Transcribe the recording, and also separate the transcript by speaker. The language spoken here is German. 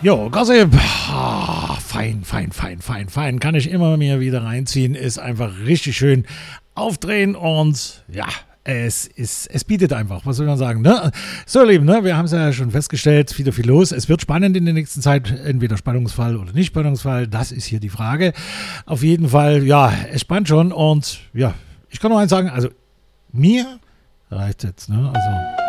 Speaker 1: Jo, Gossip, fein, kann ich immer mir wieder reinziehen, ist einfach richtig schön aufdrehen und ja, es bietet einfach, was soll man sagen, ne? So, ihr Lieben, ne? Wir haben es ja schon festgestellt, viel los, es wird spannend in der nächsten Zeit, entweder Spannungsfall oder nicht Spannungsfall, das ist hier die Frage. Auf jeden Fall, ja, es spannt schon und ja, ich kann nur eins sagen, also mir reicht jetzt, ne? Also